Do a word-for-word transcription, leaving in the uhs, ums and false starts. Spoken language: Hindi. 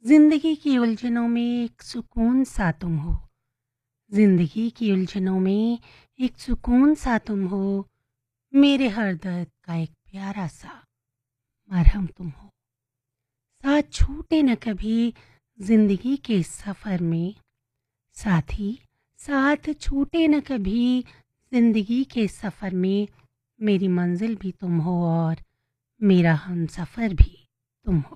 जिंदगी की उलझनों में एक सुकून सा तुम हो। जिंदगी की उलझनों में एक सुकून सा तुम हो। मेरे हर दर्द का एक प्यारा सा मरहम तुम हो। साथ छूटे न कभी जिंदगी के इस सफर में। साथी साथ छूटे न कभी जिंदगी के इस सफर में। मेरी मंजिल भी तुम हो और मेरा हम सफर भी तुम हो।